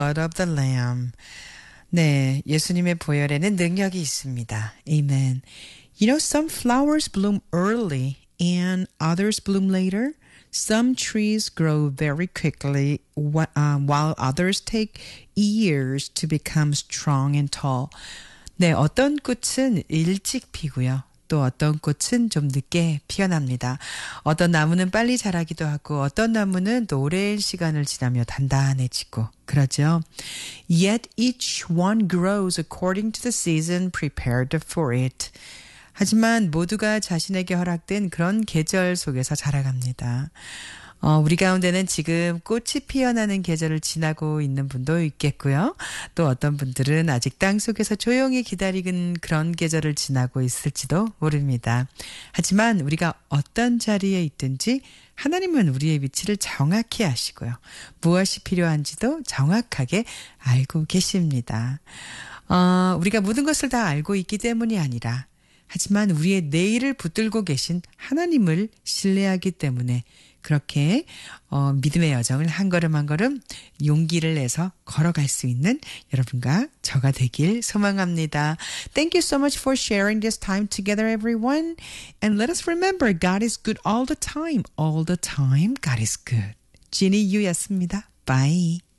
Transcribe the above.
blood of the lamb. 네, 예수님의 보혈에는 능력이 있습니다. Amen. You know, some flowers bloom early and others bloom later. Some trees grow very quickly while others take years to become strong and tall. 네, 어떤 꽃은 일찍 피고요. 또 어떤 꽃은 좀 늦게 피어납니다. 어떤 나무는 빨리 자라기도 하고 어떤 나무는 또 오랜 시간을 지나며 단단해지고 그러죠. Yet each one grows according to the season prepared for it. 하지만 모두가 자신에게 허락된 그런 계절 속에서 자라갑니다. 우리 가운데는 지금 꽃이 피어나는 계절을 지나고 있는 분도 있겠고요. 또 어떤 분들은 아직 땅 속에서 조용히 기다리는 그런 계절을 지나고 있을지도 모릅니다. 하지만 우리가 어떤 자리에 있든지 하나님은 우리의 위치를 정확히 아시고요. 무엇이 필요한지도 정확하게 알고 계십니다. 우리가 모든 것을 다 알고 있기 때문이 아니라 하지만 우리의 내일을 붙들고 계신 하나님을 신뢰하기 때문에 그렇게 믿음의 여정을 한 걸음 한 걸음 용기를 내서 걸어갈 수 있는 여러분과 저가 되길 소망합니다. Thank you so much for sharing this time together, everyone. And let us remember, God is good all the time. All the time, God is good. 지니 유였습니다. Bye.